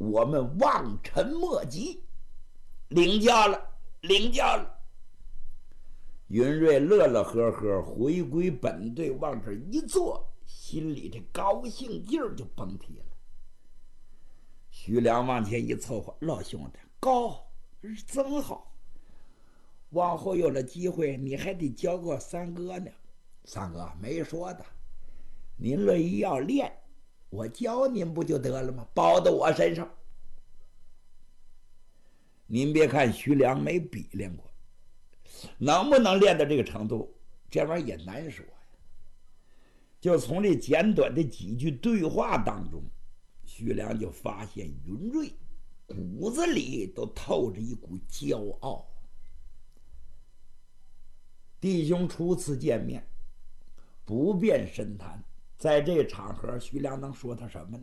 我们望尘莫及。领教了，领教了。云瑞乐乐呵呵回归本队，往这一坐，心里这高兴劲儿就甭提了。徐良往前一凑合，老兄弟，高真好，往后有了机会你还得教个三哥呢。三哥没说的，您乐意要练，我教您不就得了吗？包到我身上。您别看徐良没比练过，能不能练到这个程度，这玩意儿也难说呀。就从这简短的几句对话当中，徐良就发现云瑞骨子里都透着一股骄傲。弟兄初次见面，不便深谈，在这场合，徐良能说他什么呢？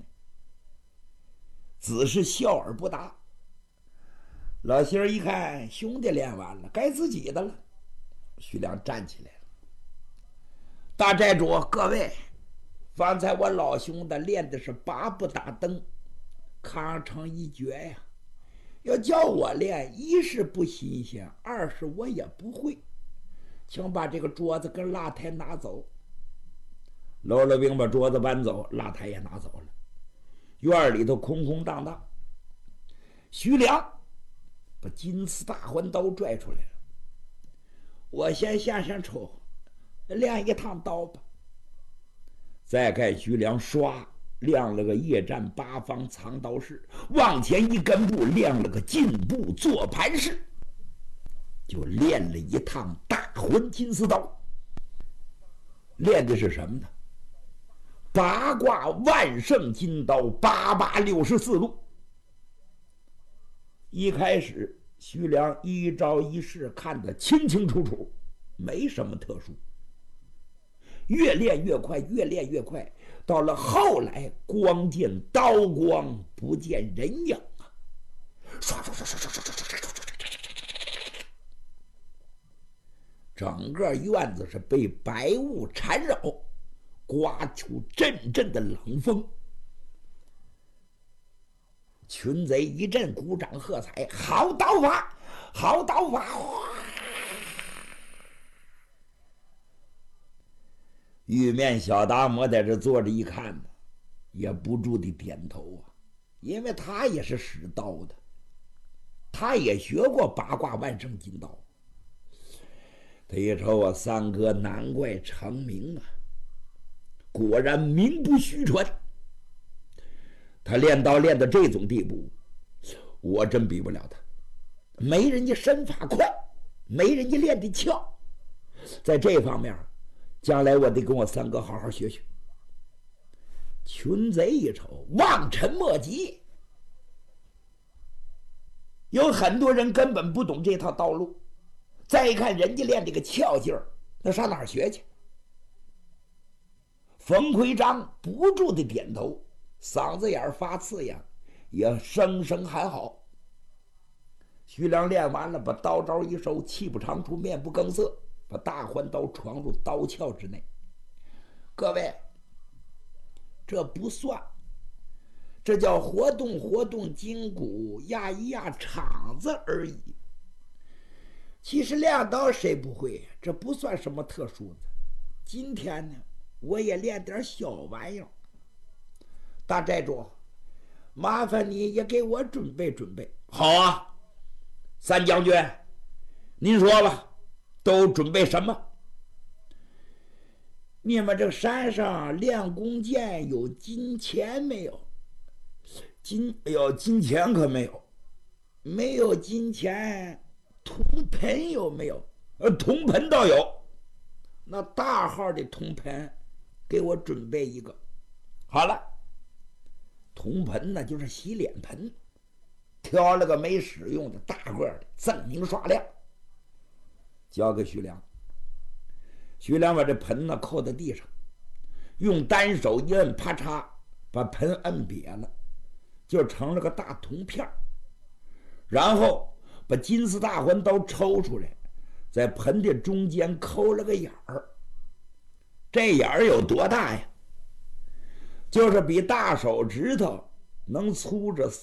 只是笑而不答。老心儿一看兄弟练完了，该自己的了。徐良站起来了：“大寨主，各位，方才我老兄的练的是八步打灯，康成一绝呀。要叫我练，一是不新鲜，二是我也不会。请把这个桌子跟蜡台拿走。”娄了兵把桌子搬走，蜡台也拿走了。院里头空空荡荡。徐良把金丝大环刀拽出来了：“我先献丑，练一趟刀吧。”再看徐良唰亮了个夜战八方藏刀式，往前一根步亮了个进步坐盘式，就练了一趟大环金丝刀。练的是什么呢？八卦万圣金刀8864路。一开始徐良一招一式看得清清楚楚，没什么特殊。越练越快，越练越快，到了后来光见刀光不见人影啊！唰唰唰唰唰唰唰唰唰，整个院子是被白雾缠绕，刮出阵阵的冷风。群贼一阵鼓掌喝彩：“好刀法，好刀法！”玉面小达摩在这坐着一看呢，也不住地点头啊，因为他也是使刀的，他也学过八卦万圣金刀。他一瞅我三哥，难怪成名啊，果然名不虚传。他练刀练到这种地步，我真比不了他。没人家身法快，没人家练的巧，在这方面将来我得跟我三哥好好学学。群贼一瞅，望尘莫及。有很多人根本不懂这套道路，再一看人家练这个俏劲儿，那上哪儿学去？冯奎章不住的点头，嗓子眼发刺痒，也声声喊好。徐良练完了，把刀招一收，气不长出，面不更色，把大环刀闯入刀鞘之内。各位，这不算，这叫活动活动筋骨，压一压场子而已。其实练刀谁不会，这不算什么特殊的。今天呢，我也练点小玩意儿。大寨主，麻烦你也给我准备准备。好啊，三将军，您说吧，都准备什么？你们这山上练弓箭有金钱没有？金钱可没有。没有金钱，铜盆有没有？铜盆倒有。那大号的铜盆给我准备一个。好了，铜盆呢就是洗脸盆，挑了个没使用的大个的，锃明刷亮，交给徐良。徐良把这盆呢扣在地上，用单手一摁，啪嚓把盆摁瘪了，就成了个大铜片。然后把金丝大环刀抽出来，在盆的中间抠了个眼儿。这眼儿有多大呀？就是比大手指头能粗着